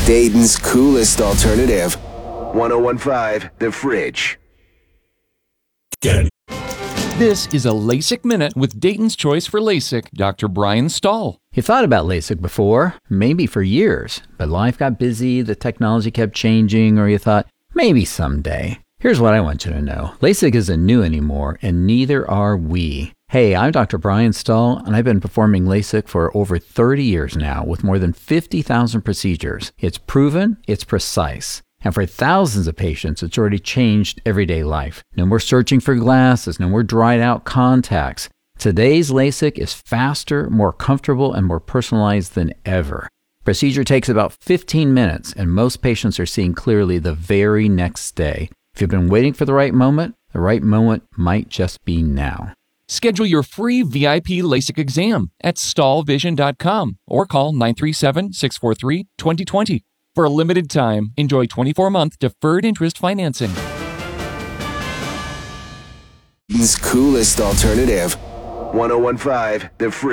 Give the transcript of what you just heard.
Dayton's coolest alternative. 1015 The Fridge. This is a LASIK Minute with Dayton's Choice for LASIK, Dr. Brian Stahl. You thought about LASIK before, maybe for years, but life got busy, the technology kept changing, or you thought, maybe someday. Here's what I want you to know. LASIK isn't new anymore, and neither are we. Hey, I'm Dr. Brian Stahl, and I've been performing LASIK for over 30 years now with more than 50,000 procedures. It's proven, it's precise. And for thousands of patients, it's already changed everyday life. No more searching for glasses, no more dried out contacts. Today's LASIK is faster, more comfortable, and more personalized than ever. Procedure takes about 15 minutes, and most patients are seeing clearly the very next day. If you've been waiting for the right moment might just be now. Schedule your free VIP LASIK exam at stahlvision.com or call 937-643-2020. For a limited time, enjoy 24-month deferred interest financing. Dayton's coolest alternative. 1015 The Fridge.